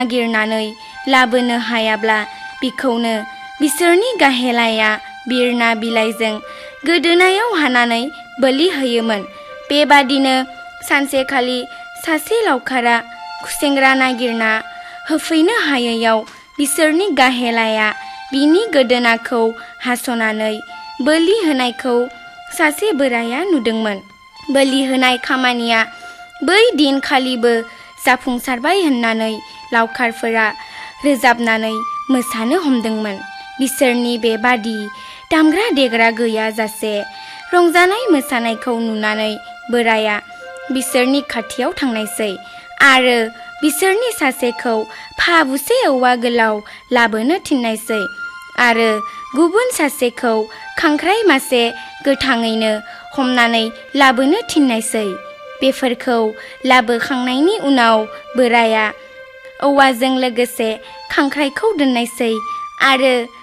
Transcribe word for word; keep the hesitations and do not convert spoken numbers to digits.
नागिरनानै लाबोनो हायाब्ला बिखौनो बिसोरनि गाहेलाया बिरना बिलाइजों गोदोनायाव हानानै बोलि होयोमोन। बेबादिनो सानसेखालि सासे लावखारा खुसेंग्रा नागिरना होफैनो हायैयाव बिसोरनि गाहेलाया बिनि गोदोनाखौ हास'नानै बोलि होनायखौ सासे बोराया नुदोंमोन। बोलि होनाय खामानिया बै दिनखालिबो जाफुंसारबाय होननानै लावखारफोरा रोजाबनानै मोसानो हमदोंमोन। बिसोरनि बेबादि दामग्रा देग्रा गैयाजासे रंजानाय मोसानायखौ नुनानै बोराया बिसोरनि खाथियाव थांनायसै आरो बिसोरनि सासेखौ फाबुसे औवा गोलाव लाबोनो थिननायसै आरो गुबुन सासेखौ खांख्राइ मासे गोथाङैनो हमनानै लाबोनो थिननायसै। बेफोरखौ लाबोखांनायनि उनाव बोराया औवाजों लोगोसे खांख्राइखौ दोननायसै आरो